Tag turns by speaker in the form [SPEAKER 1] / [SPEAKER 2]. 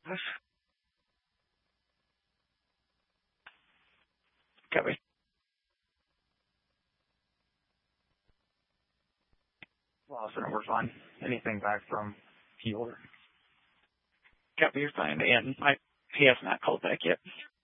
[SPEAKER 1] Copy. Lost it. We're fine. Anything back from Healer?
[SPEAKER 2] Copy, you're fine. And he has not called back yet.